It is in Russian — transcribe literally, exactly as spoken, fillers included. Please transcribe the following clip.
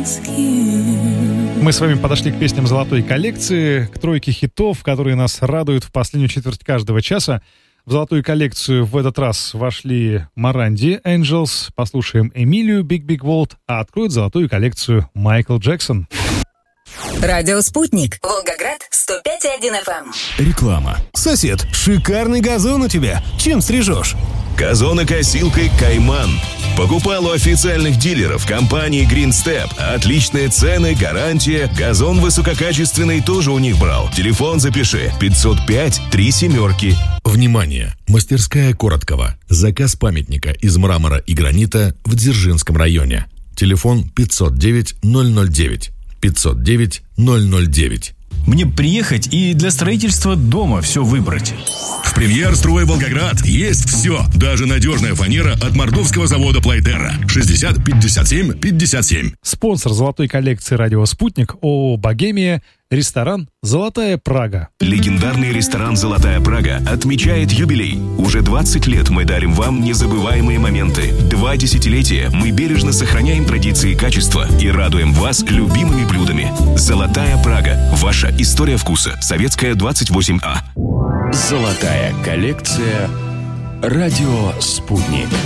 Мы с вами подошли к песням золотой коллекции, к тройке хитов, которые нас радуют в последнюю четверть каждого часа. В золотую коллекцию в этот раз вошли Моранди, Angels, послушаем Эмилию, Big Big World, а откроет золотую коллекцию Майкл Джексон. Радио «Спутник». Волгоград, сто пять и один эф эм. Реклама. Сосед, шикарный газон у тебя. Чем стрижешь? Газонокосилкой «Кайман». Покупал у официальных дилеров компании Green Step. Отличные цены, гарантия. Газон высококачественный тоже у них брал. Телефон запиши. пятьсот пять три семерки. Внимание! Мастерская Короткова. Заказ памятника из мрамора и гранита в Дзержинском районе. Телефон пятьсот девять ноль ноль девять. пятьсот девять ноль ноль девять. Мне приехать и для строительства дома все выбрать. В «Премьер-строй Волгоград» есть все. Даже надежная фанера от мордовского завода «Плайтерра». шестьдесят пятьдесят семь пятьдесят семь. Спонсор золотой коллекции «Радио Спутник» ООО «Богемия», ресторан «Золотая Прага». Легендарный ресторан «Золотая Прага» отмечает юбилей. Уже двадцать лет мы дарим вам незабываемые моменты. Два десятилетия мы бережно сохраняем традиции качества и радуем вас любимыми блюдами. «Золотая Прага». Ваша история вкуса. Советская, двадцать восемь А. Золотая коллекция «Радио Спутник».